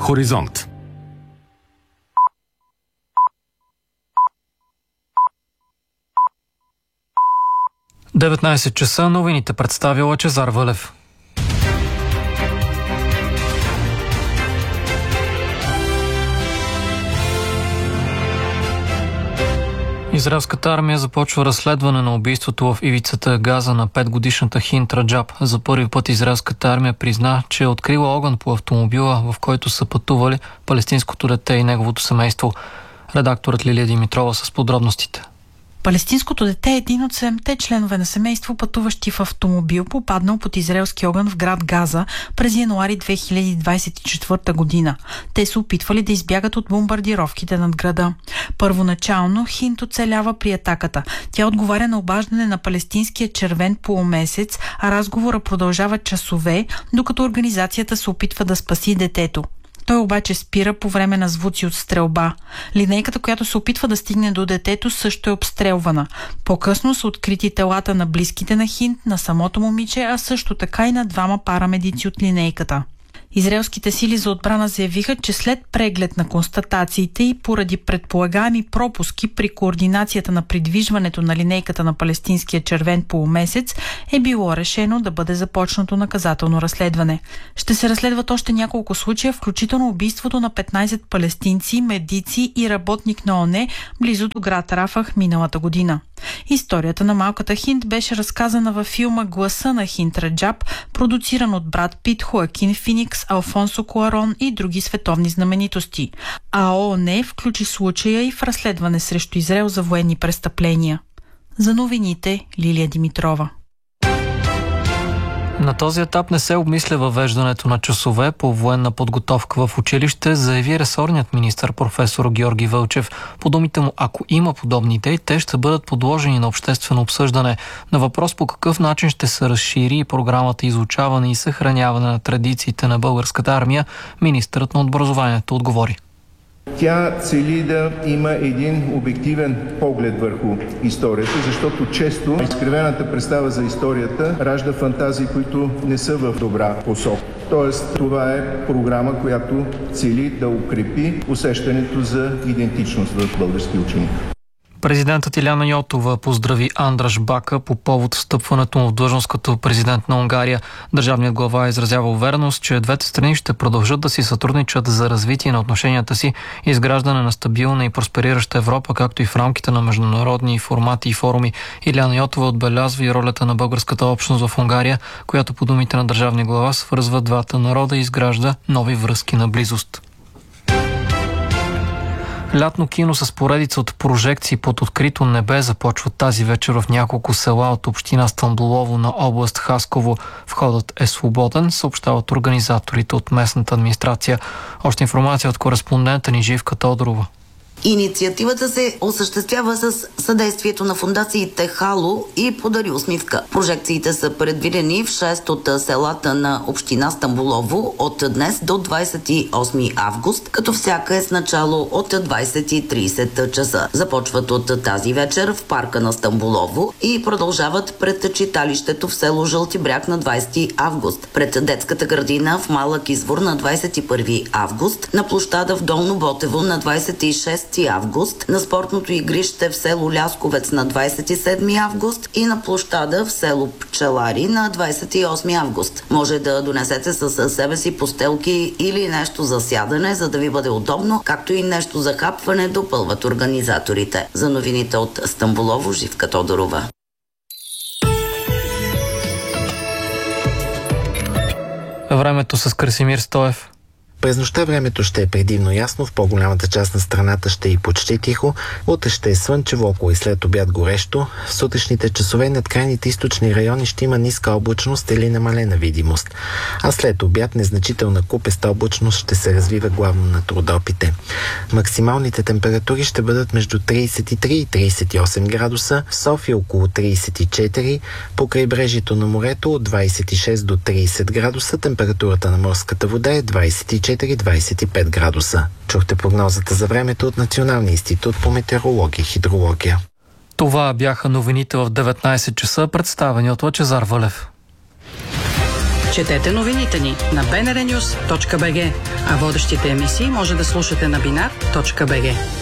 Хоризонт. – 19 часа, новините представя Лъчезар Вълев. Израелската армия започва разследване на убийството в ивицата Газа на 5-годишната Хинд Раджаб. За първи път израелската армия призна, че е открила огън по автомобила, в който са пътували палестинското дете и неговото семейство. Редакторът Лилия Димитрова с подробностите. Палестинското дете е един от 7-те членове на семейство, пътуващи в автомобил, попаднал под израелски огън в град Газа през януари 2024 година. Те се опитвали да избягат от бомбардировките над града. Първоначално Хинд оцелява при атаката. Тя отговаря на обаждане на палестинския червен полумесец, а разговора продължава часове, докато организацията се опитва да спаси детето. Той обаче спира по време на звуци от стрелба. Линейката, която се опитва да стигне до детето, също е обстрелвана. По-късно са открити телата на близките на Хинд, на самото момиче, а също така и на двама парамедици от линейката. Израелските сили за отбрана заявиха, че след преглед на констатациите и поради предполагаеми пропуски при координацията на придвижването на линейката на палестинския червен полумесец е било решено да бъде започнато наказателно разследване. Ще се разследват още няколко случая, включително убийството на 15 палестинци, медици и работник на ООН близо до град Рафах миналата година. Историята на малката Хинд беше разказана във филма "Гласа на Хинд Раджаб", продуциран от Брад Пит, Хоакин Феникс, Алфонсо Куарон и други световни знаменитости. А ООН включи случая и в разследване срещу Израел за военни престъпления. За новините, Лилия Димитрова. На този етап не се обмисля въвеждането на часове по военна подготовка в училище, заяви ресорният министър професор Георги Вълчев. По думите му, ако има подобни идеи, те ще бъдат подложени на обществено обсъждане. На въпрос по какъв начин ще се разшири програмата изучаване и съхраняване на традициите на българската армия, министърът на образованието отговори. Тя цели да има един обективен поглед върху историята, защото често изкривената представа за историята ражда фантазии, които не са в добра посока. Тоест, това е програма, която цели да укрепи усещането за идентичност в български ученик. Президентът Иляна Йотова поздрави Андраш Бака по повод встъпването му в длъжност като президент на Унгария. Държавният глава изразява увереност, че двете страни ще продължат да си сътрудничат за развитие на отношенията си и изграждане на стабилна и просперираща Европа, както и в рамките на международни формати и форуми. Иляна Йотова отбелязва и ролята на българската общност в Унгария, която по думите на държавния глава свързва двата народа и изгражда нови връзки на близост. Лятно кино с поредица от прожекции под открито небе започва тази вечер в няколко села от община Стамболово на област Хасково. Входът е свободен, съобщават организаторите от местната администрация. Още информация от кореспондента ни Живка Тодорова. Инициативата се осъществява с съдействието на фондациите Хало и Подари усмивка. Прожекциите са предвидени в 6 от селата на община Стамболово от днес до 28 август, като всяка е с начало от 20:30 часа. Започват от тази вечер в парка на Стамболово и продължават пред читалището в село Жълти бряг на 20 август, пред детската градина в Малък извор на 21 август, на площада в Долно Ботево на 26 август, на спортното игрище в село Лясковец на 27 август и на площада в село Пчелари на 28 август. Може да донесете със себе си постелки или нещо за сядане, за да ви бъде удобно, както и нещо за хапване, допълват организаторите. За новините от Стамболово, Живка Тодорова. Времето с Красимир Стоев. През нощта времето ще е предимно ясно, в по-голямата част на страната ще е и почти тихо, утре ще е слънчево, около и след обяд горещо. В сутрешните часове над крайните източни райони ще има ниска облачност или намалена видимост, а след обяд незначителна купеста облачност ще се развива главно над Родопите. Максималните температури ще бъдат между 33 и 38 градуса, в София около 34, по крайбрежието на морето от 26 до 30 градуса, температурата на морската вода е 24-25 градуса. Чухте прогнозата за времето от Националния институт по метеорология и хидрология. Това бяха новините в 19 часа, представени от Лъчезар Вълев. Четете новините ни на bnrnews.bg, а водещите емисии може да слушате на binar.bg.